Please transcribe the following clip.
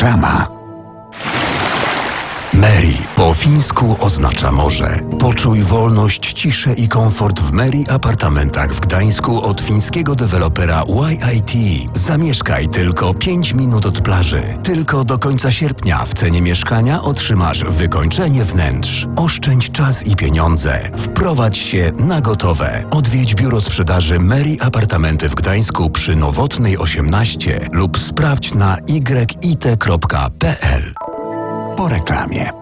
Reklama. Meri po fińsku oznacza morze. Poczuj wolność, ciszę i komfort w Meri apartamentach w Gdańsku od fińskiego dewelopera YIT. Zamieszkaj tylko 5 minut od plaży. Tylko do końca sierpnia w cenie mieszkania otrzymasz wykończenie wnętrz. Oszczędź czas i pieniądze. Wprowadź się na gotowe. Odwiedź biuro sprzedaży Meri Apartamenty w Gdańsku przy Nowotnej 18 lub sprawdź na yit.pl. Po reklamie.